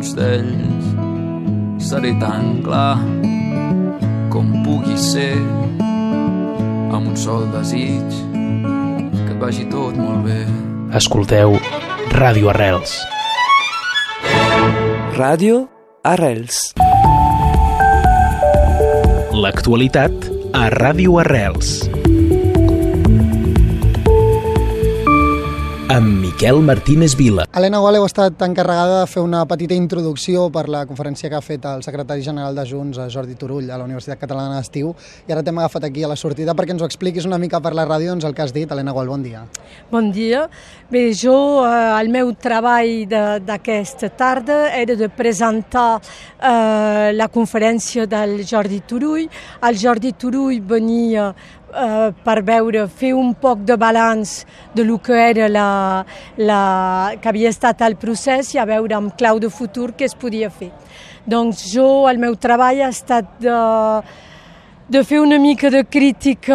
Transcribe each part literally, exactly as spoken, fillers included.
alguns d'ells. Seré tan clar com pugui ser, amb un sol desig, que et vagi tot molt bé. Escolteu Ràdio Arrels. Ràdio Arrels. L'actualitat a Ràdio Arrels. Amb Miquel Martínez Vila. Helena Gual, heu estat encarregada de fer una petita introducció per la conferència que ha fet el secretari general de Junts, Jordi Turull, a la Universitat Catalana d'Estiu, i ara t'hem agafat aquí a la sortida perquè ens ho expliquis una mica per la ràdio, doncs el que has dit. Helena Gual, bon dia. Bon dia. Bé, jo, eh, el meu treball d'aquesta tarda era de presentar eh, la conferència del Jordi Turull. El Jordi Turull venia Uh, per veure, fer un poc de balanç de lo que era la, la, que havia estat el procés i a veure amb clau de futur què es podia fer. Doncs jo, el meu treball ha estat de, de fer una mica de crítica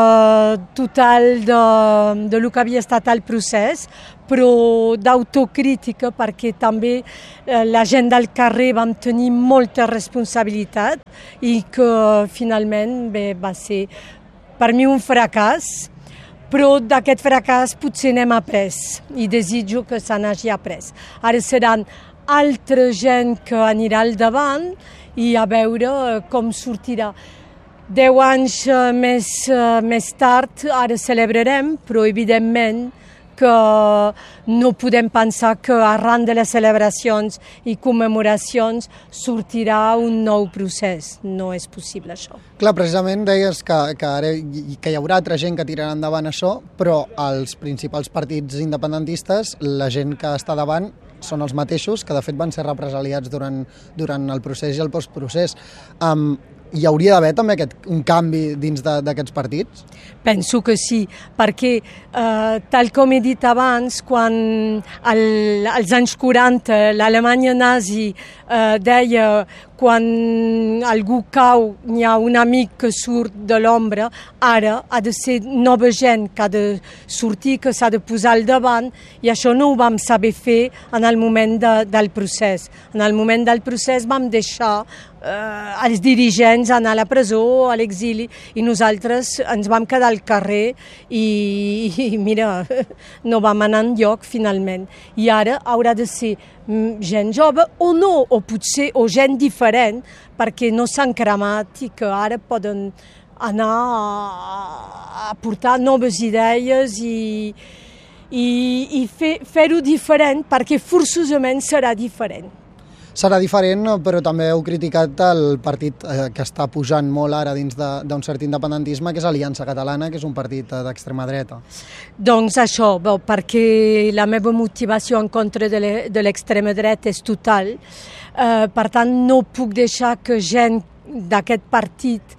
total de, de lo que havia estat el procés, però d'autocrítica perquè també eh, la gent del carrer vam tenir molta responsabilitat i que finalment bé, va ser per mi un fracàs, però d'aquest fracàs potser n'hem après i desitjo que se n'hagi après. Ara seran altra gent que anirà al davant i a veure com sortirà. Deu anys més, més tard, ara celebrarem, però evidentment que no podem pensar que arran de les celebracions i commemoracions sortirà un nou procés. No és possible això. Clar, precisament deies que, que, ara, que hi haurà altra gent que tirarà endavant això, però els principals partits independentistes, la gent que està davant, són els mateixos, que de fet van ser represaliats durant, durant el procés i el postprocés. Um, hi hauria d'haver també aquest, un canvi dins d'aquests partits? Penso que sí, perquè eh, tal com he dit abans, quan el, als anys quaranta l'Alemanya nazi eh, deia quan algú cau n'hi ha un amic que surt de l'ombra, ara ha de ser nova gent que ha de sortir, que s'ha de posar al davant, i això no ho vam saber fer en el moment de, del procés. En el moment del procés vam deixar eh, els dirigents anar a la presó, a l'exili, i nosaltres ens vam quedar al carrer i, i mira, no vam anar enlloc finalment. I ara haurà de ser gent jove o no, o potser o gent diferent, perquè no s'han cremat i que ara poden anar a, a portar noves idees i, i, i fer, fer-ho diferent, perquè forçosament serà diferent. Serà diferent, però també heu criticat el partit que està pujant molt ara dins d'un cert independentisme, que és Aliança Catalana, que és un partit d'extrema dreta. Doncs això, bo, perquè la meva motivació en contra de l'extrema dreta és total. Eh, per tant, no puc deixar que gent d'aquest partit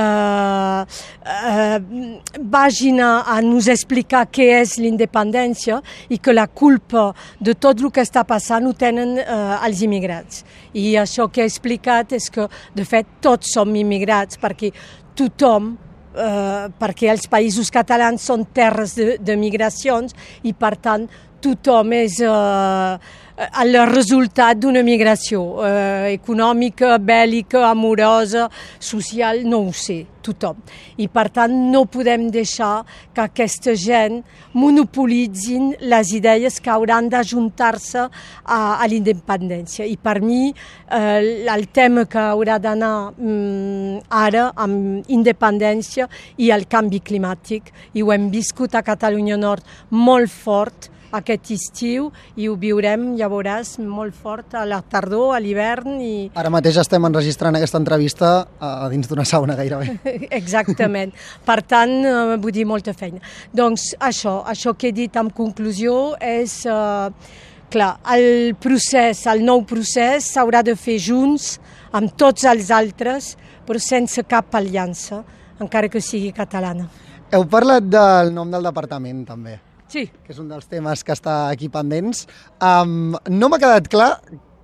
Uh, uh, vagin a, a nos explicar què és l'independència i que la culpa de tot el que està passant ho tenen uh, els immigrats. I això que he explicat és que, de fet, tots som immigrats perquè tothom, uh, perquè els països catalans són terres de, de migracions i, per tant, tothom és uh, el resultat d'una migració uh, econòmica, bèl·lica, amorosa, social, no ho sé, tothom. I per tant no podem deixar que aquesta gent monopolitzin les idees que hauran d'ajuntar-se a, a l'independència. I per mi eh, el tema que haurà d'anar mm, ara amb independència i el canvi climàtic, i ho hem viscut a Catalunya Nord molt fort aquest estiu i ho viurem, ja veuràs, molt fort a la tardor, a l'hivern. I... Ara mateix estem enregistrant aquesta entrevista a dins d'una sauna gairebé. Exactament. Per tant, eh, vull dir molta feina. Doncs això, això que he dit en conclusió és, eh, clar, el procés, el nou procés s'haurà de fer junts amb tots els altres, però sense cap aliança, encara que sigui catalana. Heu parlat del nom del departament, també. Sí. Que és un dels temes que està aquí pendents. Um, no m'ha quedat clar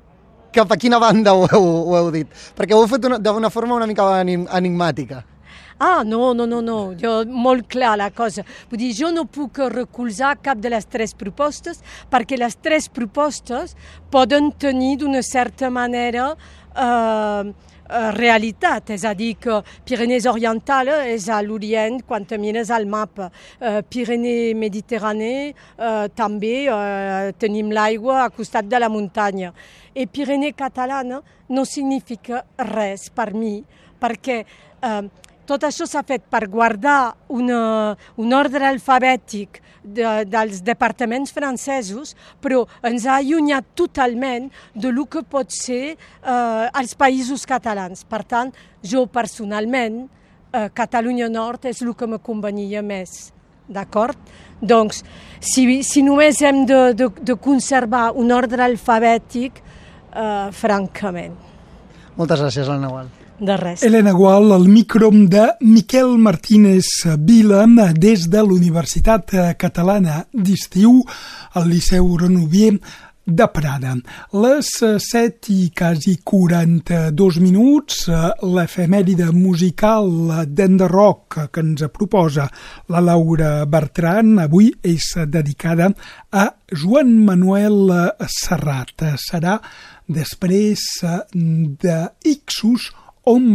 cap a quina banda ho heu, ho heu dit, perquè ho heu fet d'una forma una mica enigmàtica. Ah, no, no, no, no, jo, molt clar la cosa. Vull dir, jo no puc recolzar cap de les tres propostes perquè les tres propostes poden tenir d'una certa manera eh, realitat, és a dir, que Pyrénées Oriental és a l'Orient quan te mires al mapa. Uh, Pyrénées Mediterrani uh, també uh, tenim l'aigua a costat de la muntanya. I Pyrénées Catalana no significa res per mi, perquè uh, tot això s'ha fet per guardar una, un ordre alfabètic de, dels departaments francesos, però ens ha allunyat totalment de lo que pot ser eh, els països catalans. Per tant, jo personalment, eh, Catalunya Nord és el que me convenia més, d'acord? Doncs, si, si només hem de, de, de conservar un ordre alfabètic, eh, francament. Moltes gràcies, Elena Gual. De res. Elena Gual, el micro de Miquel Martínez Vila des de l'Universitat Catalana d'Estiu al Liceu Renovier de Prada. Les set i quasi quaranta-dos minuts, l'efemèride musical d'Enderroc que ens proposa la Laura Bertran avui és dedicada a Joan Manuel Serrat. Serà després de Ixos on